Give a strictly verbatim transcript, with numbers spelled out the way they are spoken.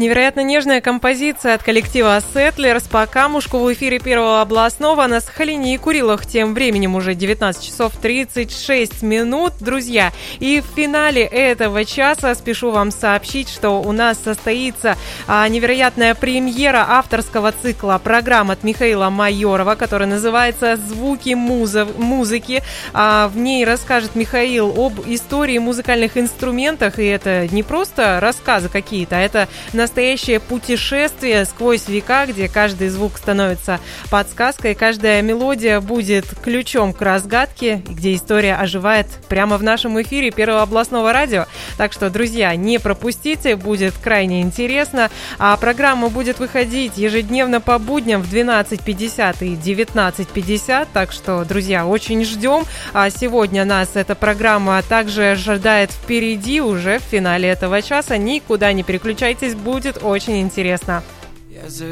Невероятно нежная композиция от коллектива Settlers по камушку в эфире Первого областного на Сахалине и Курилах. Тем временем уже девятнадцать часов тридцать шесть минут, друзья. И в финале этого часа спешу вам сообщить, что у нас состоится а, невероятная премьера авторского цикла программ от Михаила Майорова, который называется «Звуки музы- музыки». А, в ней расскажет Михаил об истории музыкальных инструментах. И это не просто рассказы какие-то, а это настоящее путешествие сквозь века, где каждый звук становится подсказкой, каждая мелодия будет ключом к разгадке, где история оживает прямо в нашем эфире Первого областного радио. Так что, друзья, не пропустите, будет крайне интересно. А программа будет выходить ежедневно по будням в двенадцать пятьдесят и девятнадцать пятьдесят. Так что, друзья, очень ждем. А сегодня нас эта программа также ожидает впереди, уже в финале этого часа. Никуда не переключайтесь, будет очень интересно.